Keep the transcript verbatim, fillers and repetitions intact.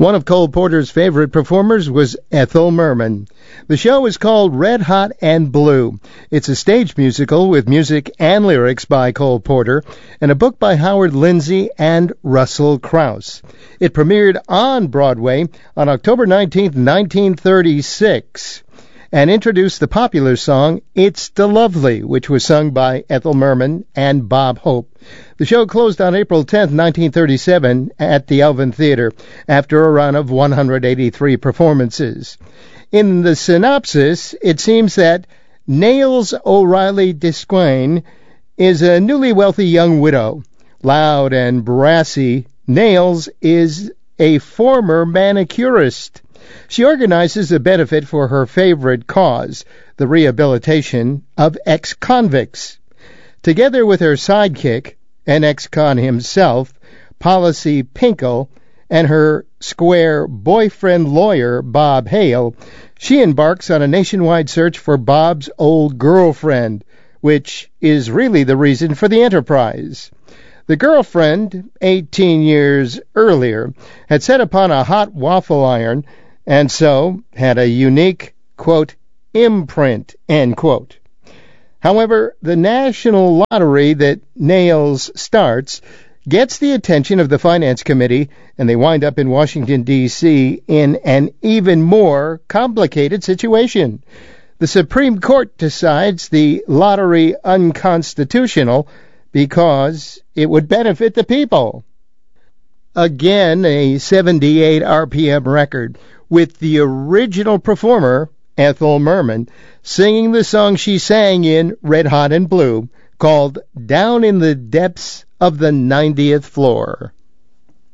One of Cole Porter's favorite performers was Ethel Merman. The show is called Red Hot and Blue. It's a stage musical with music and lyrics by Cole Porter and a book by Howard Lindsay and Russell Krauss. It premiered on Broadway on October nineteenth, nineteen thirty-six, and introduced the popular song It's the Lovely, which was sung by Ethel Merman and Bob Hope. The show closed on April tenth, nineteen thirty-seven at the Elvin Theater after a run of one hundred eighty-three performances. In the synopsis, it seems that Nails O'Reilly Desquain is a newly wealthy young widow. Loud and brassy, Nails is a former manicurist. She organizes a benefit for her favorite cause, the rehabilitation of ex-convicts. Together with her sidekick, an ex-con himself, Policy Pinkle, and her square boyfriend lawyer, Bob Hale, she embarks on a nationwide search for Bob's old girlfriend, which is really the reason for the enterprise. The girlfriend, eighteen years earlier, had set upon a hot waffle iron and so had a unique, quote, imprint, end quote. However, the national lottery that Nails starts gets the attention of the Finance Committee, and they wind up in Washington, D C in an even more complicated situation. The Supreme Court decides the lottery unconstitutional because it would benefit the people. Again, a seventy-eight R P M record, with the original performer, Ethel Merman, singing the song she sang in Red Hot and Blue, called Down in the Depths of the ninetieth Floor.